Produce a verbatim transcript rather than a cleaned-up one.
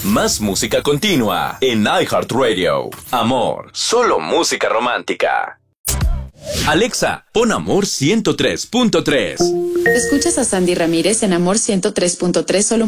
Más música continua en iHeartRadio. Amor, solo música romántica. Alexa, pon Amor ciento tres punto tres. Escuchas a Sandy Ramírez en Amor ciento tres punto tres, solo